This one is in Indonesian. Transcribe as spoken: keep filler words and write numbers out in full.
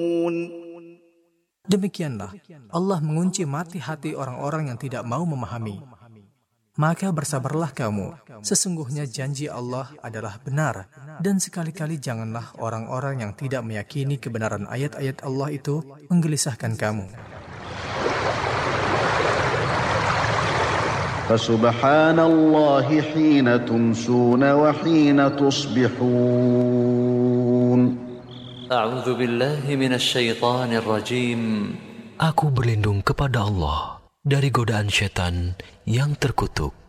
Demikianlah Allah mengunci mati hati orang-orang yang tidak mau memahami. Maka bersabarlah kamu, sesungguhnya janji Allah adalah benar, dan sekali-kali janganlah orang-orang yang tidak meyakini kebenaran ayat-ayat Allah itu menggelisahkan kamu. Fasubhanallahi hina tumsuna wa hina tusbihun. A'udzu billahi minasy syaithanir rajim. Aku berlindung kepada Allah dari godaan syaitan yang terkutuk.